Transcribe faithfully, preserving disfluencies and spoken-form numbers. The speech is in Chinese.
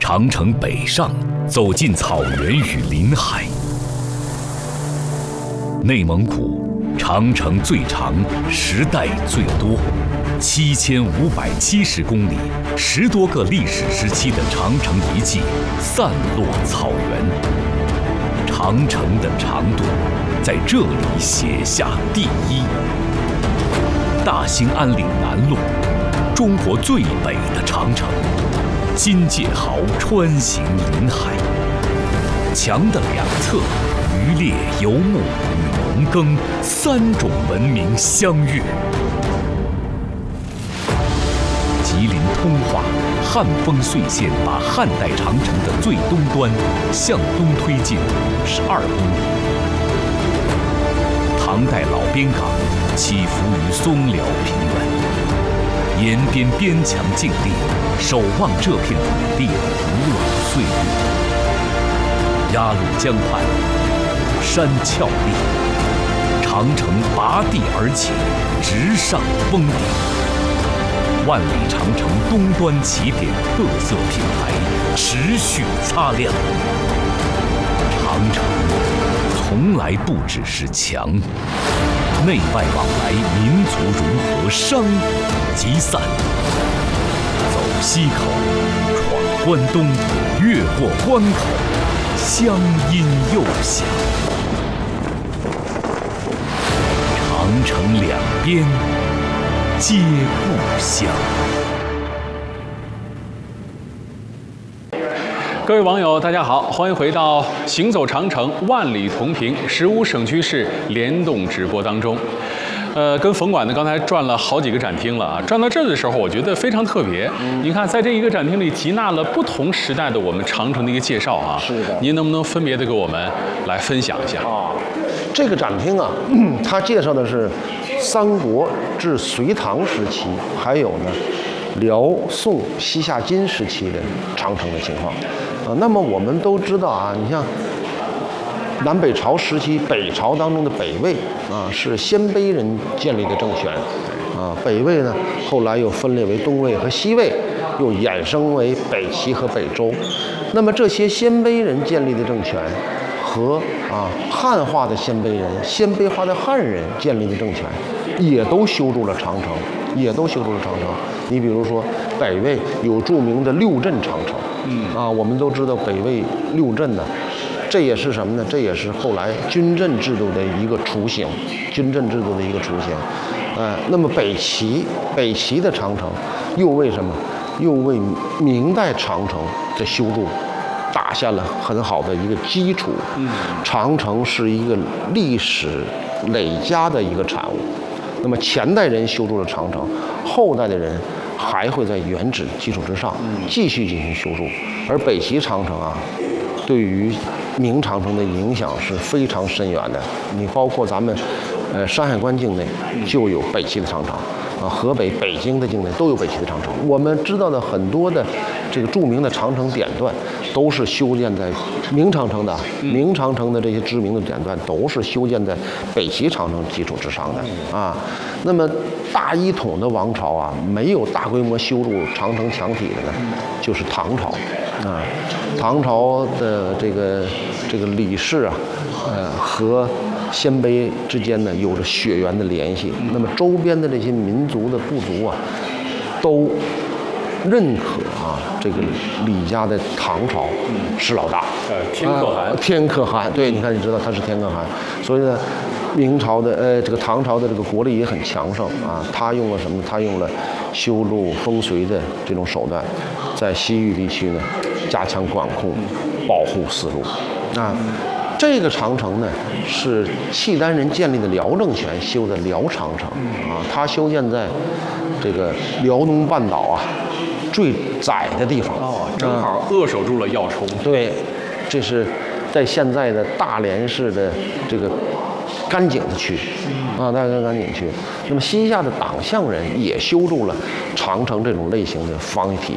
长城北上，走进草原与林海。内蒙古长城最长，时代最多，七千五百七十公里，十多个历史时期的长城遗迹散落草原。长城的长度在这里写下第一。大兴安岭南麓，中国最北的长城，金界壕穿行林海，墙的两侧，渔猎、游牧与农耕三种文明相遇。吉林通化汉丰隧线把汉代长城的最东端向东推进五十二公里。唐代老边港起伏于松辽平原，沿边边墙静立，守望这片土地的古老岁月。鸭绿江畔，山峭立，长城拔地而起，直上峰顶。万里长城东端起点特色品牌持续擦亮。长城从来不只是墙，内外往来，民族融合，商贾集散。走西口，闯关东，越过关口，乡音又响。长城两边皆故乡。 各位网友，大家好，欢迎回到《行走长城，万里同平》十五省区市联动直播当中。呃，跟冯管呢刚才转了好几个展厅了啊，转到这儿的时候，我觉得非常特别。嗯、你看，在这一个展厅里，集纳了不同时代的我们长城的一个介绍啊。 是的。 您能不能分别的给我们来分享一下？ 啊，这个展厅啊，嗯、它介绍的是三国至隋唐时期，还有呢辽宋西夏金时期的长城的情况。啊，那么我们都知道啊，你像南北朝时期，北朝当中的北魏啊，是鲜卑人建立的政权，啊，北魏呢后来又分裂为东魏和西魏，又衍生为北齐和北周。那么这些鲜卑人建立的政权和啊汉化的鲜卑人、鲜卑化的汉人建立的政权，也都修筑了长城，也都修筑了长城。你比如说北魏有著名的六镇长城。嗯啊，我们都知道北魏六镇呢，这也是什么呢？这也是后来军镇制度的一个雏形，军镇制度的一个雏形。呃，那么北齐，北齐的长城又为什么？又为明代长城的修筑打下了很好的一个基础。嗯，长城是一个历史累加的一个产物。那么前代人修筑了长城，后代的人还会在原址基础之上继续进行修筑，而北齐长城啊，对于明长城的影响是非常深远的。你包括咱们，呃，山海关境内就有北齐的长城，啊，河北、北京的境内都有北齐的长城。我们知道的很多的这个著名的长城典段，都是修建在明长城的，明长城的这些知名的典段都是修建在北齐长城基础之上的啊。那么大一统的王朝啊，没有大规模修筑长城墙体的呢，就是唐朝啊。唐朝的这个这个李氏啊，呃，和鲜卑之间呢有着血缘的联系。那么周边的这些民族的部族啊，都认可啊这个李家的唐朝是老大。 呃，天可汗。 呃、天可汗，对，你看，你知道他是天可汗，所以呢。明朝的呃，这个唐朝的这个国力也很强盛啊。他用了什么？他用了修路风随的这种手段，在西域地区呢加强管控，保护丝路。啊，这个长城呢是契丹人建立的辽政权修的辽长城啊。它修建在这个辽东半岛啊最窄的地方。 哦，正好扼守住了要冲。 对，这是在现在的大连市的这个。甘井子区，啊，大连甘井区。那么西夏的党项人也修筑了长城这种类型的防御体